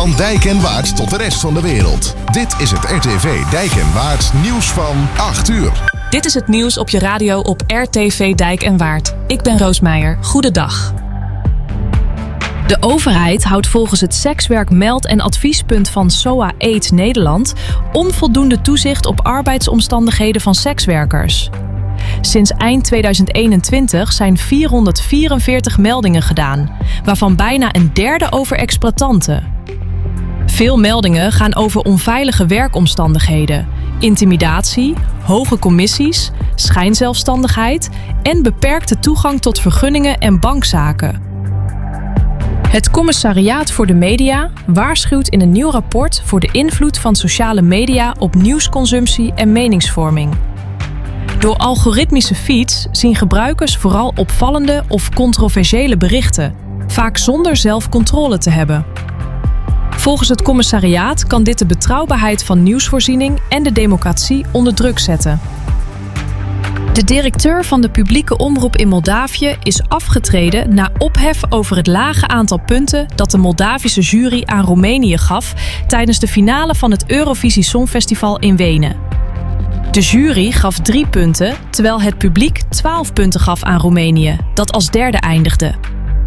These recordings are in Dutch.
Van Dijk en Waard tot de rest van de wereld. Dit is het RTV Dijk en Waard nieuws van 8 uur. Dit is het nieuws op je radio op RTV Dijk en Waard. Ik ben Roos Meijer. Goedendag. De overheid houdt volgens het sekswerk meld- en adviespunt van SOA-AIDS Nederland onvoldoende toezicht op arbeidsomstandigheden van sekswerkers. Sinds eind 2021 zijn 444 meldingen gedaan, waarvan bijna een derde over exploitanten. Veel meldingen gaan over onveilige werkomstandigheden, intimidatie, hoge commissies, schijnzelfstandigheid en beperkte toegang tot vergunningen en bankzaken. Het Commissariaat voor de Media waarschuwt in een nieuw rapport voor de invloed van sociale media op nieuwsconsumptie en meningsvorming. Door algoritmische feeds zien gebruikers vooral opvallende of controversiële berichten, vaak zonder zelf controle te hebben. Volgens het commissariaat kan dit de betrouwbaarheid van nieuwsvoorziening en de democratie onder druk zetten. De directeur van de publieke omroep in Moldavië is afgetreden na ophef over het lage aantal punten dat de Moldavische jury aan Roemenië gaf tijdens de finale van het Eurovisie Songfestival in Wenen. De jury gaf 3 punten, terwijl het publiek 12 punten gaf aan Roemenië, dat als derde eindigde.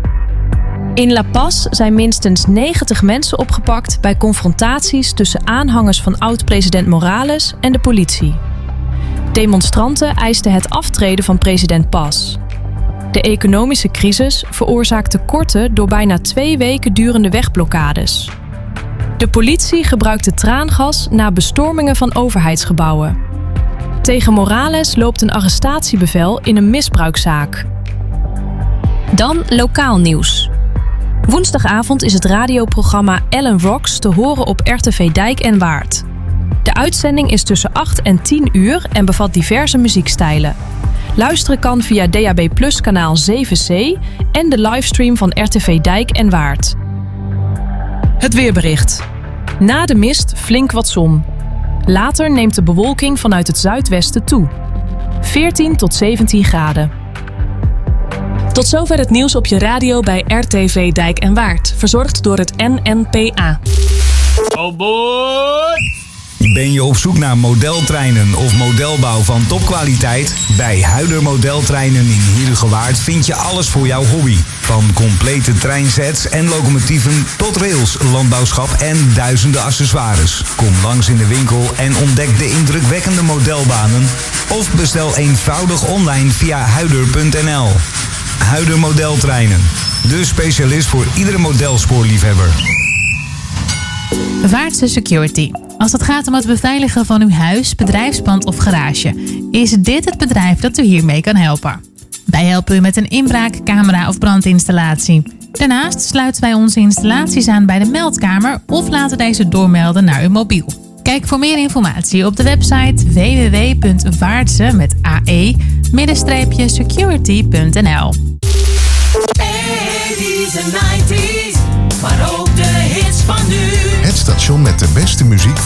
In La Paz zijn minstens 90 mensen opgepakt bij confrontaties tussen aanhangers van oud-president Morales en de politie. Demonstranten eisten het aftreden van president Paz. De economische crisis veroorzaakt tekorten door bijna 2 weken durende wegblokkades. De politie gebruikte traangas na bestormingen van overheidsgebouwen. Tegen Morales loopt een arrestatiebevel in een misbruikzaak. Dan lokaal nieuws. Woensdagavond is het radioprogramma Ellen Rocks te horen op RTV Dijk en Waard. De uitzending is tussen 8 en 10 uur en bevat diverse muziekstijlen. Luisteren kan via DAB+ kanaal 7C en de livestream van RTV Dijk en Waard. Het weerbericht. Na de mist flink wat zon. Later neemt de bewolking vanuit het zuidwesten toe. 14 tot 17 graden. Tot zover het nieuws op je radio bij RTV Dijk en Waard. Verzorgd door het NNPA. Oh boy! Ben je op zoek naar modeltreinen of modelbouw van topkwaliteit? Bij Huider Modeltreinen in Heerhugowaard vind je alles voor jouw hobby. Van complete treinsets en locomotieven tot rails, landbouwschap en duizenden accessoires. Kom langs in de winkel en ontdek de indrukwekkende modelbanen. Of bestel eenvoudig online via huider.nl. Huider Modeltreinen. De specialist voor iedere modelspoorliefhebber. Vaartse Security. Als het gaat om het beveiligen van uw huis, bedrijfspand of garage, is dit het bedrijf dat u hiermee kan helpen. Wij helpen u met een inbraak, camera of brandinstallatie. Daarnaast sluiten wij onze installaties aan bij de meldkamer of laten deze doormelden naar uw mobiel. Kijk voor meer informatie op de website www.vaartse-security.nl. 80's en 90's, maar ook de hits van nu. Het station met de beste muziek